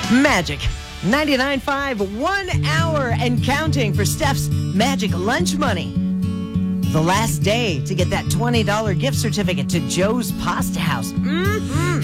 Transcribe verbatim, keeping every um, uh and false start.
Magic ninety-nine point five, one hour and counting for Steph's Magic Lunch Money. The last day to get that twenty dollars gift certificate to Joe's Pasta House. Mm-hmm.